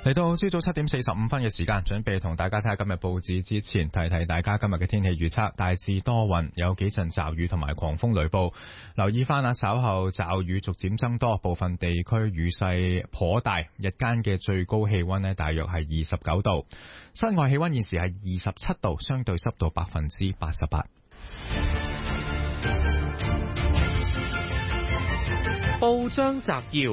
嚟到朝早7點45分嘅時間，準備同大家睇下今日報紙之前，提提大家今日嘅天氣預測，大致多雲，有幾陣驟雨同埋狂風雷暴。留意翻稍後驟雨逐漸增多，部分地區雨勢頗大。日間嘅最高氣溫呢，大約係29度，室外氣溫現時係27度，相對濕度88%。 報章摘要。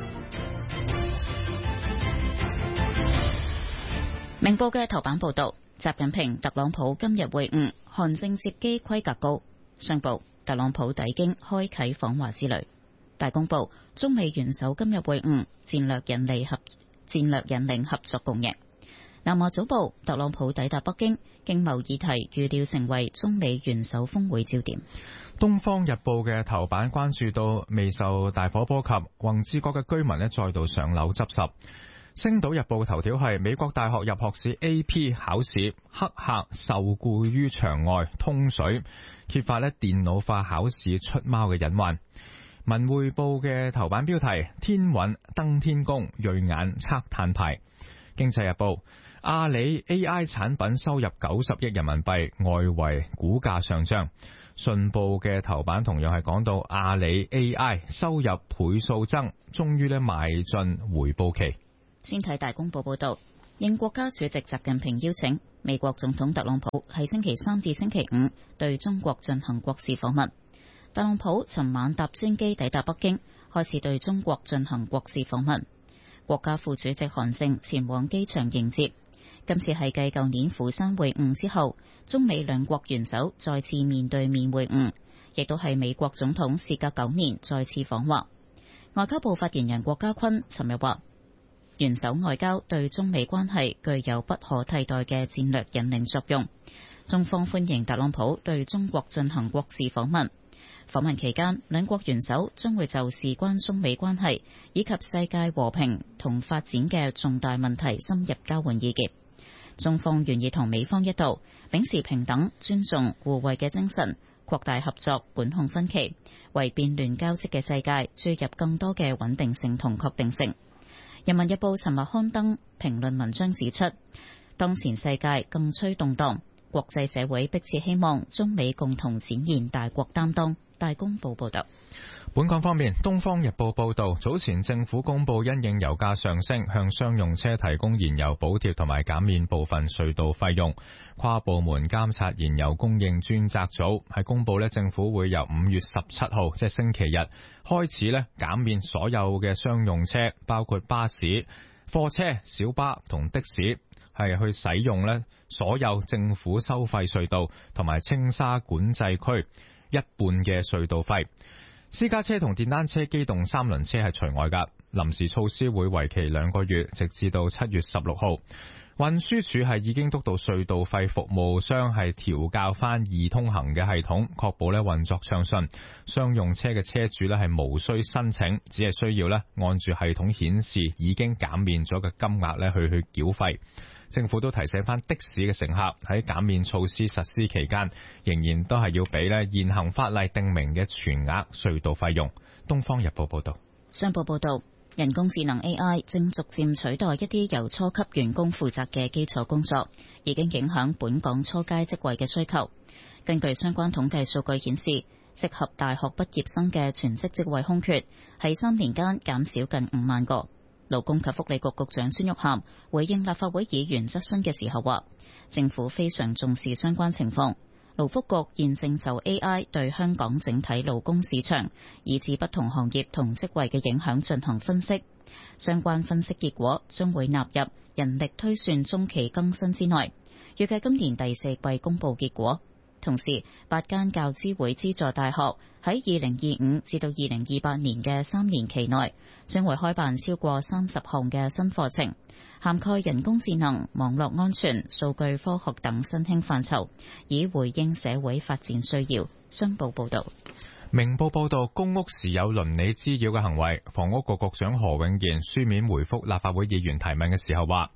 明報嘅頭版報道，習近平特朗普今日會晤，韓正接機規格高。商報，特朗普抵京開啟訪華之旅。大公報，中美元首今日會晤，戰略引領合作共贏。南華早報，特朗普抵達北京，經貿議題預料成為中美元首峰會焦點。 東方日報嘅頭版關注到未受大火波及，宏志國嘅居民再度上樓執拾。星島日報頭條係美國大學入學試 AP 考試黑客受僱於場外通水，揭發電腦化考試出貓嘅隱患。文匯報嘅頭版標題，天韻登天宮銳眼測碳排。經濟日報，阿里 AI 產品收入90億人民幣，外圍股價上漲。信報嘅頭版同樣係講到阿里 AI 收入倍數增，終於邁進回報期。 先睇大公報報道，應國家主席習近平邀請，美國總統特朗普喺星期3至星期5對中國進行國事訪問。特朗普尋晚搭專機抵達北京，開始對中國進行國事訪問。國家副主席韓正前往機場迎接。今次係繼舊年釜山會晤之後，中美兩國元首再次面對面會晤，亦都係美國總統事隔9年再次訪華。外交部發言人郭家坤尋日話，元首外交對中美關係具有不可替代嘅戰略引領作用。中方歡迎特朗普對中國進行國事訪問。訪問期間，兩國元首將會就事關中美關係以及世界和平同發展嘅重大問題深入交換意見。中方願意同美方一道，秉持平等、尊重、互惠嘅精神，擴大合作，管控分歧，為變亂交織嘅世界注入更多嘅穩定性同確定性。人民日報尋日刊登評論文章指出，當前世界更趨動盪，國際社會迫切希望中美共同展現大國擔當。大公報報道。 本港方面，東方日報報道，早前政府公布因應油價上升，向商用車提供燃油補貼同埋減免部分隧道費用。跨部門監察燃油供應專責組係公布政府會由5月17號，即係星期日開始減免所有嘅商用車，包括巴士、貨車、小巴同的士，係去使用所有政府收費隧道同埋青沙管制區一半嘅隧道費。私家車同電單車機動三輪車係除外㗎。臨時措施會為期2個月，直至到7月16號。運輸署係已經督導隧道費服務商係調校翻易通行嘅系統，確保運作暢順。商用車嘅車主係無需申請，只係需要按住系統顯示已經減免咗嘅金額去繳費。政府都提醒翻的士嘅乘客喺減免措施實施期間，仍然都係要俾現行法例定明嘅全額隧道費用。東方日報報道。 商報報道，人工智能 AI 正逐漸取代一啲由初級員工負責嘅基礎工作，已經影響本港初階職位嘅需求。根據相關統計數據顯示，適合大學畢業生嘅全職職位空缺喺3年間減少近5萬個。勞工及福利局局長孫玉菡回應立法會議員質詢嘅時候話，政府非常重視相關情況，勞福局現正就 AI 對香港整體勞工市場以至不同行業同職位嘅影響進行分析，相關分析結果將會納入人力推算中期更新之內，預計今年第4季公佈結果。同時，8間教資會資助大學喺2025至到2028年嘅3年期內，將會開辦超過30項嘅新課程，涵蓋人工智能、網絡安全、數據科學等新興範疇，以回應社會發展需要。商報報道。 明報報道，公屋時有鄰里滋擾嘅行為，房屋局局長何永賢書面回覆立法會議員提問嘅時候話，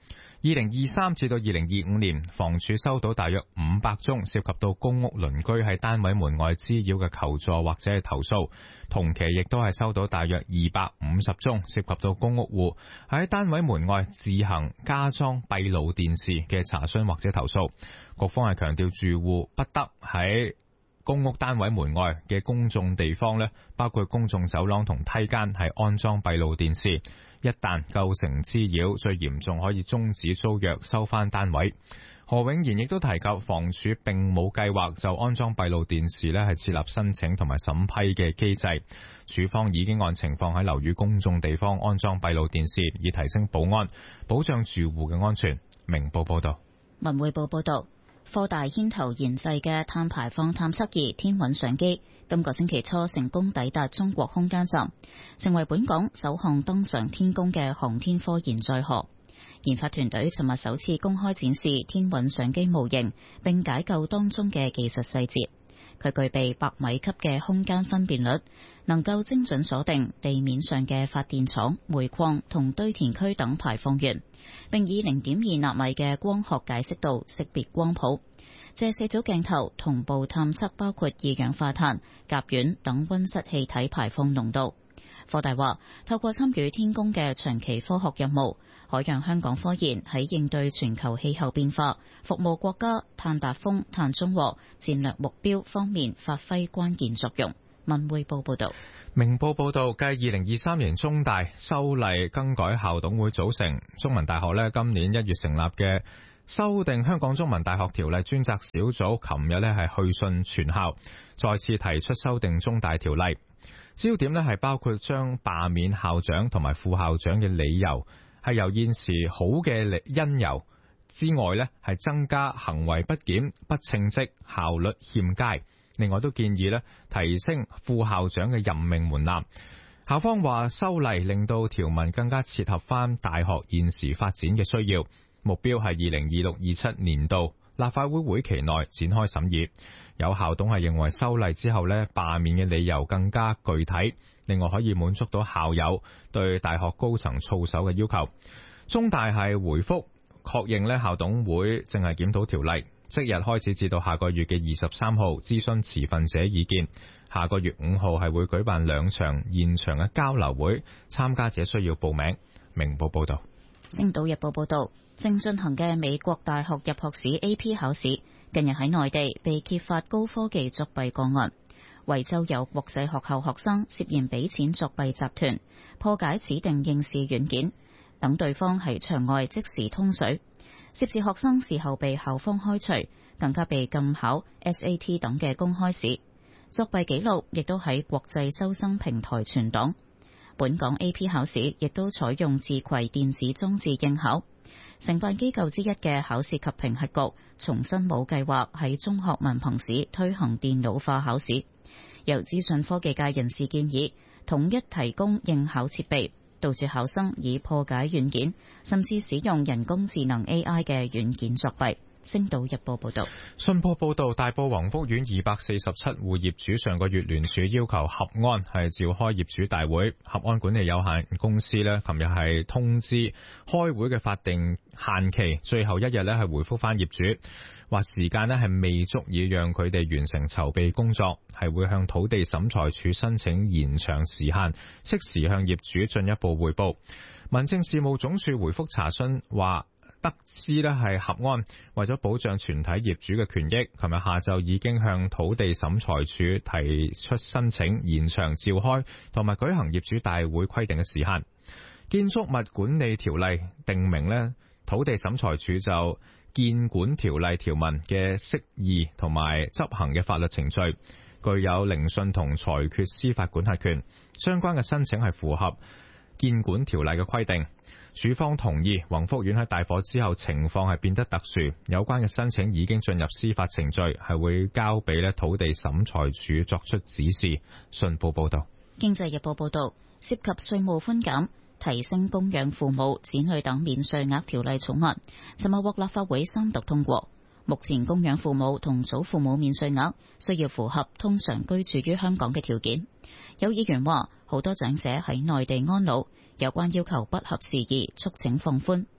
2023至到2025年，房署收到大約500宗涉及到公屋鄰居喺單位門外滋擾嘅求助或者係投訴，同期亦都係收到大約250宗涉及到公屋戶喺單位門外自行加裝閉路電視嘅查詢或者投訴。局方係強調住戶不得喺公屋單位門外嘅公眾地方咧，包括公眾走廊同梯間係安裝閉路電視，一旦構成滋擾，最嚴重可以終止租約，收翻單位。何永賢亦都提及，房署並冇計劃就安裝閉路電視咧係設立申請同埋審批嘅機制，署方已經按情況喺樓宇公眾地方安裝閉路電視，以提升保安，保障住戶嘅安全。明報報道。 文匯報報道。科大牽頭研製嘅碳排放探測儀天韻相機，今個星期初成功抵達中國空間站，成為本港首項登上天宮嘅航天科研載荷。研發團隊尋日首次公開展示天韻相機模型，並解構當中嘅技術細節。佢具備100米級嘅空間分辨率，能夠精準鎖定地面上嘅發電廠、煤礦同堆填區等排放源，並以0.2納米嘅光學解析度識別光譜，借4組鏡頭同步探測包括二氧化碳、甲烷等溫室氣體排放濃度。科大話，透過參與天宮嘅長期科學任務，可讓香港科研喺應對全球氣候變化、服務國家碳達峰、碳中和戰略目標方面發揮關鍵作用。文匯報報道。 明報報道，繼2023年中大修例更改校董會組成，中文大學今年1月成立嘅修訂香港中文大學條例專責小組，琴日係去信全校，再次提出修訂中大條例。焦點係包括將罷免校長同埋副校長嘅理由係由現時好嘅因由之外係增加行為不檢、不稱職、效率欠佳。另外都建議提升副校長嘅任命門檻。校方話修例令到條文更加切合翻大學現時發展嘅需要，目標係2026-27年度立法會會期內展開審議。有校董係認為修例之後罷免嘅理由更加具體，另外可以滿足到校友對大學高層操守嘅要求。中大係回覆確認校董會正係檢討條例，即日開始至到下個月嘅23號諮詢持份者意見，下個月5號係會舉辦2場現場嘅交流會，參加者需要報名。明報報道。 星島日報報道，正進行嘅美國大學入學試 AP 考試，近日喺內地被揭發高科技作弊個案。惠州有國際學校學生涉嫌俾錢作弊集團，破解指定應試軟件，等對方喺場外即時通水。涉事學生事後被校方開除，更加被禁考 SAT 等嘅公開試。作弊記錄亦都喺國際收生平台存檔。本港 AP 考試亦都採用自攜電子裝置應考。承辦機構之一嘅考試及評核局重申冇計劃喺中學文憑試推行電腦化考試。由資訊科技界人士建議統一提供應考設備，杜絕考生以破解軟件甚至使用人工智能 AI 嘅軟件作弊。星島日報報道。 信報報道，大埔宏福苑247戶業主上個月聯署要求合安係召開業主大會，合安管理有限公司琴日係通知開會嘅法定限期，最後一日係回覆翻業主，話時間係未足以讓佢哋完成籌備工作，係會向土地審裁處申請延長時限，適時向業主進一步匯報。民政事務總署回覆查詢話，得知係合安為咗保障全體業主嘅權益，琴日下晝已經向土地審裁處提出申請延長召開同埋舉行業主大會規定嘅時限。建築物管理條例定明土地審裁處就建管條例條文嘅釋義同埋執行嘅法律程序，具有聆訊同裁決司法管轄權。相關嘅申請係符合建管條例嘅規定。署方同意宏福苑喺大火之後情況係變得特殊，有關嘅申請已經進入司法程序，係會交俾土地審裁處作出指示。信報報道。 經濟日報報道，涉及稅務寬減、提升供養父母、子女等免稅額條例草案，尋日獲立法會三讀通過。目前供養父母同祖父母免稅額需要符合通常居住於香港嘅條件。有議員話，好多長者喺內地安老，有關要求不合時宜，促請放寬。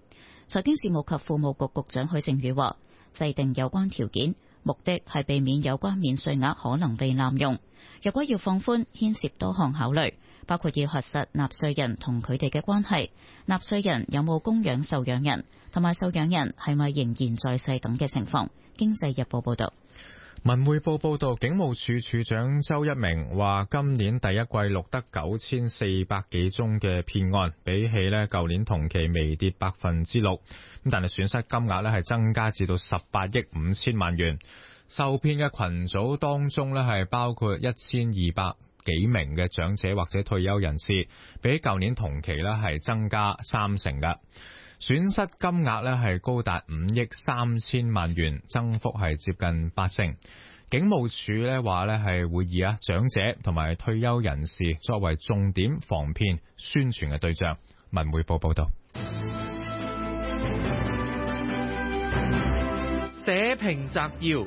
財經事務及庫務局局長許正宇話，制定有關條件，目的係避免有關免稅額可能被濫用。若果要放寬，牽涉多項考慮，包括要核實納稅人同佢哋嘅關係，納稅人有冇供養受養人，同埋受養人係咪仍然在世等嘅情況。經濟日報報道。 文匯報報道，警務處處長周一鳴話，今年第一季錄得9400幾宗嘅騙案，比起舊年同期微跌6%，但係損失金額係增加至到18億5千萬元。受騙嘅群組當中係包括1200幾名嘅長者或者退休人士，比起舊年同期係增加30%嘅。損失金額係高達5億3千萬元，增幅係接近80%。警務處話係會以長者同埋退休人士作為重點防騙宣傳嘅對象。文匯報報道。 社評摘要。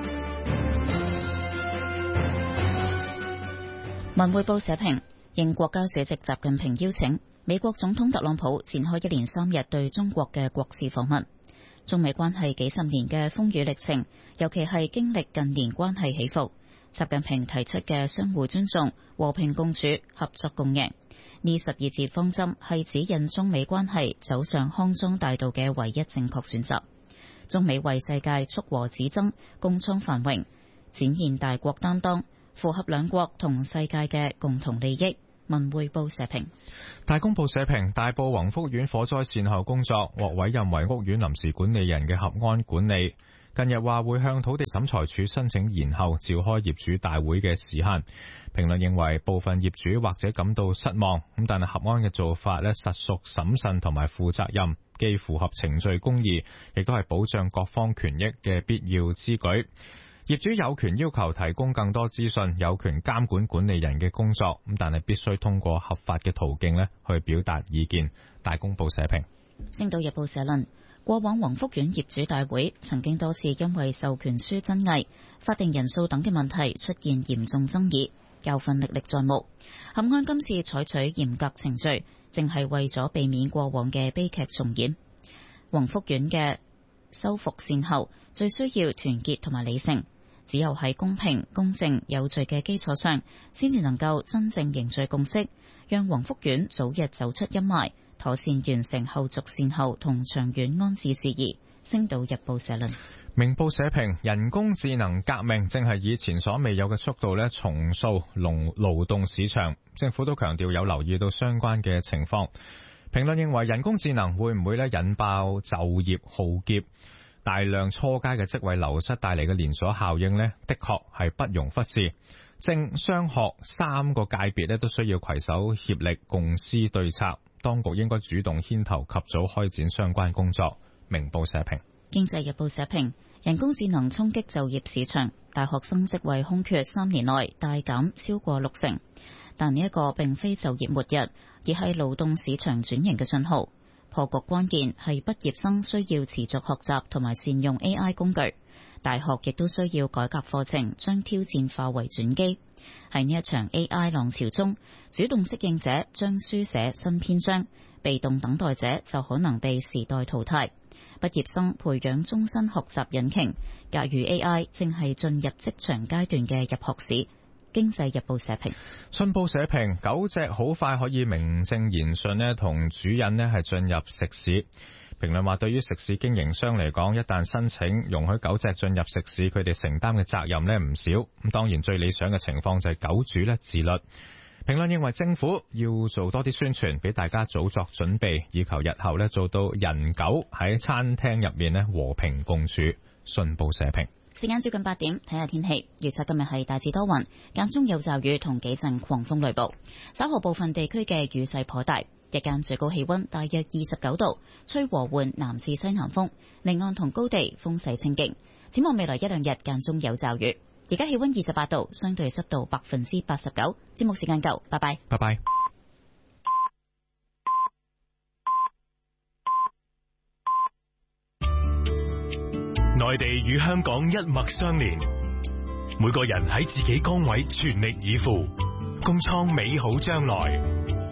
文匯報社評，應國家主席習近平邀請，美國總統特朗普展開一連3日對中國嘅國事訪問。中美關係幾十年嘅風雨歷程，尤其係經歷近年關係起伏，習近平提出嘅相互尊重、和平共處、合作共贏，呢12字方針係指引中美關係走上康莊大道嘅唯一正確選擇。中美為世界促和止爭、共創繁榮，展現大國擔當，符合兩國同世界嘅共同利益。文匯報社評。 大公報社評，大埔宏福苑火災善後工作獲委任為屋苑臨時管理人嘅合安管理，近日話會向土地審裁處申請延後召開業主大會嘅時限。評論認為部分業主或者感到失望，但係合安嘅做法實屬審慎同埋負責任，既符合程序公義，亦都係保障各方權益嘅必要之舉。業主有權要求提供更多資訊，有權監管管理人嘅工作，但係必須通過合法嘅途徑去表達意見。大公報社評。 星島日報社論，過往宏福苑業主大會曾經多次因為授權書爭議、法定人數等嘅問題出現嚴重爭議，教訓歷歷在目。合安今次採取嚴格程序，正係為咗避免過往嘅悲劇重演。宏福苑嘅修復善後，最需要團結同埋理性。只有喺公平、公正、有序嘅基礎上，先至能夠真正凝聚共識，讓宏福苑早日走出陰霾，妥善完成後續善後同長遠安置事宜。星島日報社論。 明報社評，人工智能革命正係以前所未有嘅速度重塑勞動市場，政府都強調有留意到相關嘅情況。評論認為人工智能會唔會引爆就業浩劫？大量初階嘅職位流失帶嚟嘅連鎖效應的確係不容忽視。政商學3個界別都需要攜手協力共思對策，當局應該主動牽頭及早開展相關工作。明報社評。 經濟日報社評，人工智能衝擊就業市場，大學生職位空缺3年內大減超過60%，但呢一個並非就業末日，而係勞動市場轉型嘅信號。破局關鍵係畢業生需要持續學習同埋善用 AI 工具，大學亦都需要改革課程，將挑戰化為轉機。喺呢一場 AI 浪潮中，主動適應者將書寫新篇章，被動等待者就可能被時代淘汰。畢業生培養終身學習引擎，駕馭 AI 正係進入職場階段嘅入學試。經濟日報社評。 信報社評，狗隻好快可以名正言順同主人係進入食肆。評論話，對於食肆經營商嚟講，一旦申請容許狗隻進入食肆，佢哋承擔嘅責任唔少。咁當然最理想嘅情況就係狗主自律。評論認為政府要做多啲宣傳，俾大家早作準備，以求日後做到人狗喺餐廳入面和平共處。信報社評。 時間接近8點，睇下天氣。預測今日係大致多雲，間中有驟雨同幾陣狂風雷暴，稍後部分地區嘅雨勢頗大。日間最高氣溫大約29度，吹和緩南至西南風，離岸同高地風勢清勁。展望未來1-2日間中有驟雨。而家氣溫28度，相對濕度89%。節目時間夠，拜拜。 拜拜。 內地與香港一脈相連，每個人喺自己崗位全力以赴，共創美好將來。